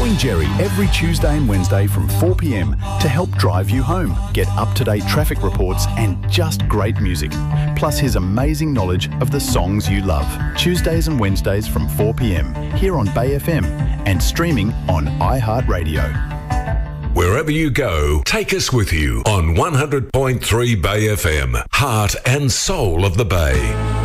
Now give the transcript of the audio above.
Join Jerry every Tuesday and Wednesday from 4 p.m. to help drive you home. Get up-to-date traffic reports and just great music. Plus his amazing knowledge of the songs you love. Tuesdays and Wednesdays from 4 p.m. here on Bay FM and streaming on iHeartRadio. Wherever you go, take us with you on 100.3 Bay FM, heart and soul of the Bay.